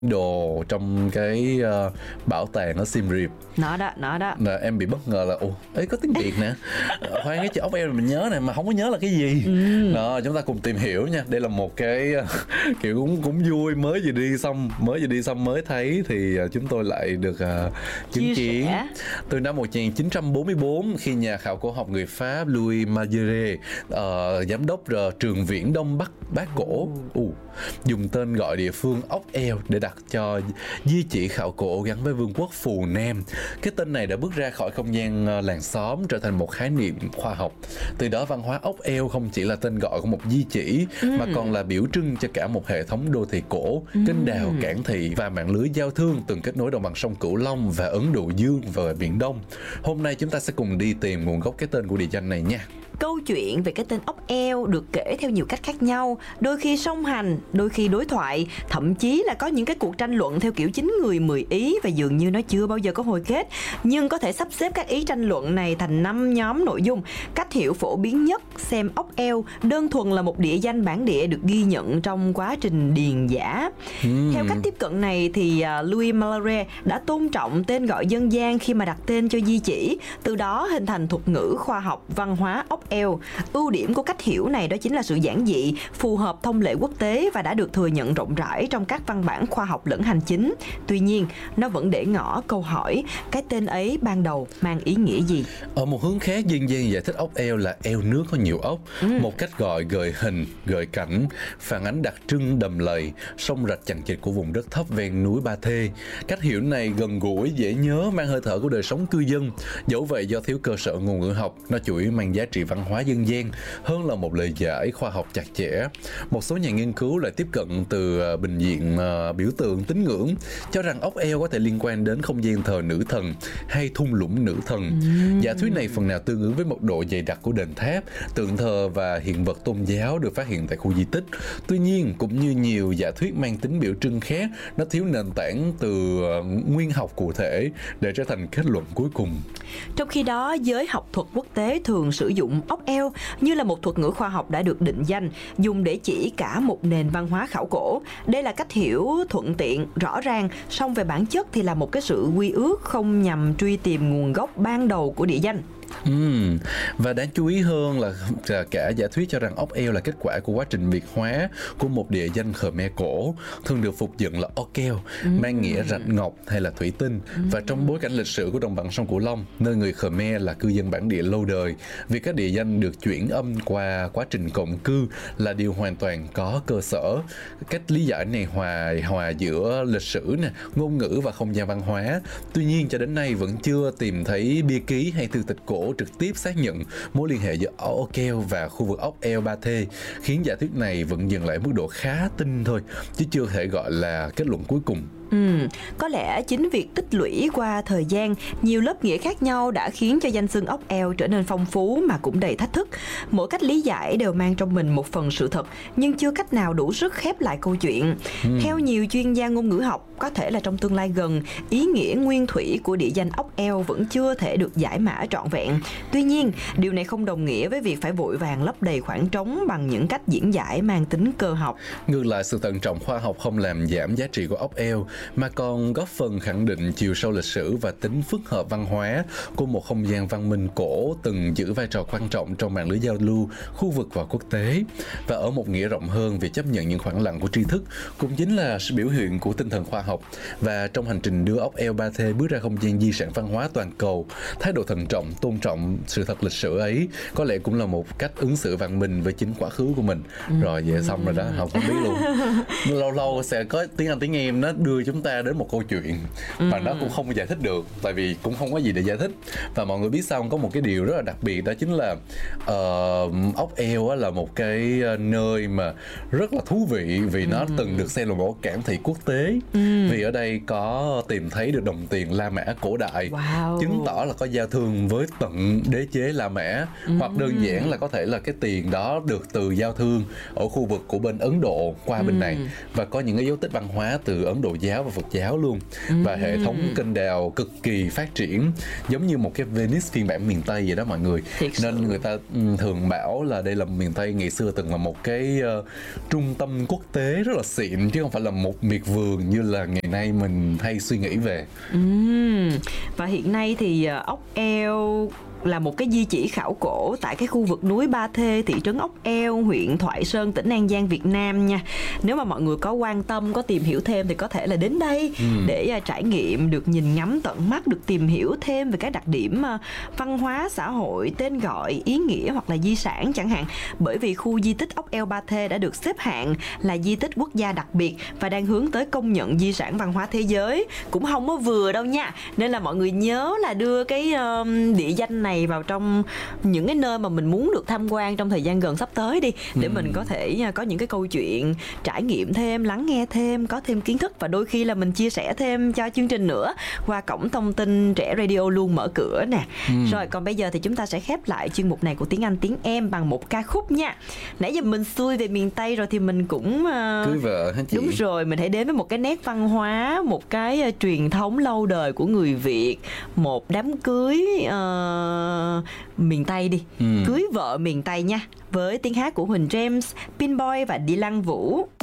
đồ trong cái bảo tàng ở Siem Reap. Nó đó. Là em bị bất ngờ là ấy có tiếng Việt nè. Khoan, cái chữ ốc eo mình nhớ nè mà không có nhớ là cái gì. Đó, chúng ta cùng tìm hiểu nha. Đây là một cái kiểu cũng vui, mới vừa đi xong mới thấy thì chúng tôi lại được chứng kiến từ năm 1944 khi nhà khảo cổ học người Pháp Louis Marguerite, giám đốc trường Viễn Đông Bắc Bát Cổ, dùng tên gọi địa phương ốc eo để đặt cho di chỉ khảo cổ gắn với vương quốc Phù Nam. Cái tên này đã bước ra khỏi không gian làng xóm, trở thành một khái niệm khoa học. Từ đó văn hóa ốc eo không chỉ là tên gọi của một di chỉ mà còn là biểu trưng cho cả một hệ thống đô thị cổ, kênh đào, cảng thị và mạng lưới giao thương từng kết nối đồng bằng sông Cửu Long và Ấn Độ Dương và Biển Đông. Hôm nay chúng ta sẽ cùng đi tìm nguồn gốc cái tên của địa danh này nha. Câu chuyện về cái tên ốc eo được kể theo nhiều cách khác nhau, đôi khi song hành, đôi khi đối thoại, thậm chí là có những cái cuộc tranh luận theo kiểu 9 người 10 ý và dường như nó chưa bao giờ có hồi kết. Nhưng có thể sắp xếp các ý tranh luận này thành 5 nhóm nội dung. Cách hiểu phổ biến nhất xem ốc eo đơn thuần là một địa danh bản địa được ghi nhận trong quá trình điền giã. Theo cách tiếp cận này thì Louis Marguerite đã tôn trọng tên gọi dân gian khi mà đặt tên cho di chỉ, từ đó hình thành thuật ngữ khoa học văn hóa ốc eo. Ưu điểm của cách hiểu này đó chính là sự giản dị, phù hợp thông lệ quốc tế và đã được thừa nhận rộng rãi trong các văn bản khoa học lẫn hành chính. Tuy nhiên, nó vẫn để ngỏ câu hỏi, cái tên ấy ban đầu mang ý nghĩa gì? Ở một hướng khác, dân gian giải thích ốc eo là eo nước có nhiều ốc, một cách gọi gợi hình, gợi cảnh, phản ánh đặc trưng đầm lầy, sông rạch chằng chịt của vùng đất thấp ven núi Ba Thê. Cách hiểu này gần gũi, dễ nhớ, mang hơi thở của đời sống cư dân. Dẫu vậy, do thiếu cơ sở ngôn ngữ học, nó chủ yếu mang giá trị văn hóa dân gian hơn là một lời giải khoa học chặt chẽ. Một số nhà nghiên cứu lại tiếp cận từ bình diện biểu tượng tín ngưỡng, cho rằng ốc eo có thể liên quan đến không gian thờ nữ thần hay thung lũng nữ thần. Giả thuyết này phần nào tương ứng với một độ dày đặc của đền tháp, tượng thờ và hiện vật tôn giáo được phát hiện tại khu di tích. Tuy nhiên, cũng như nhiều giả thuyết mang tính biểu trưng khác, nó thiếu nền tảng từ nguyên học cụ thể để trở thành kết luận cuối cùng. Trong khi đó, giới học thuật quốc tế thường sử dụng ốc eo như là một thuật ngữ khoa học đã được định danh, dùng để chỉ cả một nền văn hóa khảo cổ. Đây là cách hiểu thuận tiện, rõ ràng, song về bản chất thì là một cái sự quy ước không nhằm truy tìm nguồn gốc ban đầu của địa danh. Và đáng chú ý hơn là cả giả thuyết cho rằng ốc eo là kết quả của quá trình việt hóa của một địa danh Khmer cổ, thường được phục dựng là Okeo, mang nghĩa rạch ngọc hay là thủy tinh. Và trong bối cảnh lịch sử của đồng bằng sông Cửu Long, nơi người Khmer là cư dân bản địa lâu đời, việc các địa danh được chuyển âm qua quá trình cộng cư là điều hoàn toàn có cơ sở. Cách lý giải này hòa giữa lịch sử, ngôn ngữ và không gian văn hóa. Tuy nhiên, cho đến nay vẫn chưa tìm thấy bia ký hay thư tịch cổ trực tiếp xác nhận mối liên hệ giữa Okeo và khu vực ốc eo Ba Thê, khiến giả thuyết này vẫn dừng lại mức độ khá tin thôi, chứ chưa thể gọi là kết luận cuối cùng. Có lẽ chính việc tích lũy qua thời gian, nhiều lớp nghĩa khác nhau đã khiến cho danh xưng ốc eo trở nên phong phú mà cũng đầy thách thức. Mỗi cách lý giải đều mang trong mình một phần sự thật, nhưng chưa cách nào đủ sức khép lại câu chuyện. Theo nhiều chuyên gia ngôn ngữ học, có thể là trong tương lai gần, ý nghĩa nguyên thủy của địa danh ốc eo vẫn chưa thể được giải mã trọn vẹn. Tuy nhiên, điều này không đồng nghĩa với việc phải vội vàng lấp đầy khoảng trống bằng những cách diễn giải mang tính cơ học. Ngược lại, sự thận trọng khoa học không làm giảm giá trị của ốc eo, mà còn góp phần khẳng định chiều sâu lịch sử và tính phức hợp văn hóa của một không gian văn minh cổ từng giữ vai trò quan trọng trong mạng lưới giao lưu khu vực và quốc tế. Và ở một nghĩa rộng hơn, việc chấp nhận những khoảng lặng của tri thức cũng chính là biểu hiện của tinh thần khoa học. Và trong hành trình đưa ốc eo Ba Thê bước ra không gian di sản văn hóa toàn cầu, thái độ thận trọng, tôn trọng sự thật lịch sử ấy có lẽ cũng là một cách ứng xử văn minh với chính quá khứ của mình. Rồi vậy xong rồi đó, không biết luôn. Lâu lâu sẽ có tiếng Anh tiếng em nó đưa chúng ta đến một câu chuyện mà nó cũng không giải thích được, tại vì cũng không có gì để giải thích. Và mọi người biết sao không? Có một cái điều rất là đặc biệt, đó chính là ốc eo là một cái nơi mà rất là thú vị, vì nó từng được xem là một cảng thị quốc tế. Vì ở đây có tìm thấy được đồng tiền La Mã cổ đại, chứng tỏ là có giao thương với tận đế chế La Mã, hoặc đơn giản là có thể là cái tiền đó được từ giao thương ở khu vực của bên Ấn Độ qua bên này. Và có những cái dấu tích văn hóa từ Ấn Độ giáo giáo và Phật giáo luôn. Và hệ thống kênh đào cực kỳ phát triển, giống như một cái Venice phiên bản miền Tây vậy đó mọi người. Nên người ta thường bảo là đây là miền Tây ngày xưa từng là một cái trung tâm quốc tế rất là xịn, chứ không phải là một miệt vườn như là ngày nay mình hay suy nghĩ về. Và hiện nay thì ốc eo là một cái di chỉ khảo cổ tại cái khu vực núi Ba Thê, thị trấn Ốc Eo, huyện Thoại Sơn, tỉnh An Giang, Việt Nam nha. Nếu mà mọi người có quan tâm, có tìm hiểu thêm thì có thể là đến đây để trải nghiệm, được nhìn ngắm tận mắt, được tìm hiểu thêm về các đặc điểm văn hóa, xã hội, tên gọi, ý nghĩa hoặc là di sản chẳng hạn. Bởi vì khu di tích Ốc Eo Ba Thê đã được xếp hạng là di tích quốc gia đặc biệt và đang hướng tới công nhận di sản văn hóa thế giới. Cũng không có vừa đâu nha. Nên là mọi người nhớ là đưa cái địa danh này vào trong những cái nơi mà mình muốn được tham quan trong thời gian gần sắp tới đi, để mình có thể có những cái câu chuyện trải nghiệm thêm, lắng nghe thêm, có thêm kiến thức, và đôi khi là mình chia sẻ thêm cho chương trình nữa qua cổng thông tin Trẻ Radio luôn mở cửa nè. Rồi còn bây giờ thì chúng ta sẽ khép lại chuyên mục này của Tiếng Anh Tiếng Em bằng một ca khúc nha. Nãy giờ mình xuôi về miền Tây rồi thì mình cũng cưới vợ hả chị? Đúng rồi, mình hãy đến với một cái nét văn hóa, một cái truyền thống lâu đời của người Việt, một đám cưới miền Tây đi, cưới vợ miền Tây nha, với tiếng hát của Huỳnh James, Pinboy và Đi Lăng Vũ.